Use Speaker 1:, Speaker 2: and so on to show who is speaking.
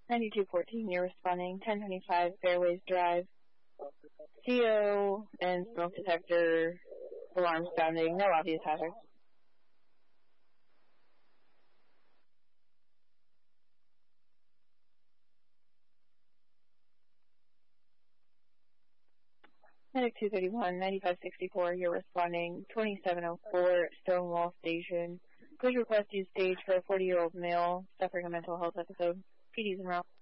Speaker 1: 9214, you're responding. 1025 Fairways Drive. CO and smoke detector alarm sounding. No obvious hazard. Medic 231, 9564, you're responding. 2704 Stonewall Station. Please request use stage for a 40-year-old male suffering a mental health episode. PD's en route.